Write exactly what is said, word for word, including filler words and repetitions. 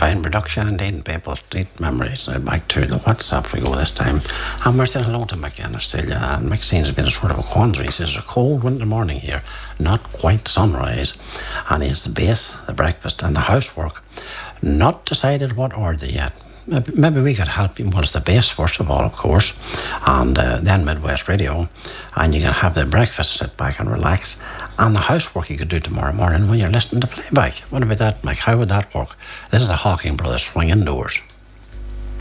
fine production indeed, people. Deep memories. Now back to the WhatsApp we go this time. And we're saying hello to Mick in Australia. And Mick seems to be in a sort of a quandary. He says it's a cold winter morning here, not quite sunrise. And he has the base, the breakfast, and the housework. Not decided what order yet. Maybe, maybe we could help him. Well, it's the base first of all, of course, and uh, then Midwest Radio, and you can have the breakfast, sit back and relax, and the housework you could do tomorrow morning when you're listening to playback. What about that, Mike? How would that work? This is the Hawking Brothers Swing Indoors.